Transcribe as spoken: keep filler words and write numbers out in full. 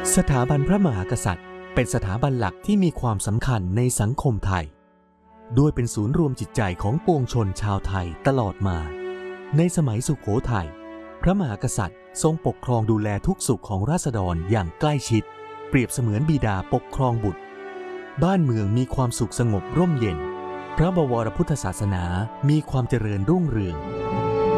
สถาบันพระมหากษัตริย์เป็นสถาบันหลักที่มีความสำคัญในสังคมไทยด้วยเป็นศูนย์รวมจิตใจของปวงชนชาวไทยตลอดมาในสมัยสุโขทัยพระมหากษัตริย์ทรงปกครองดูแลทุกสุขของราษฎรอย่างใกล้ชิดเปรียบเสมือนบิดาปกครองบุตรบ้านเมืองมีความสุขสงบร่มเย็นพระบวรพุทธศาสนามีความเจริญรุ่งเรือง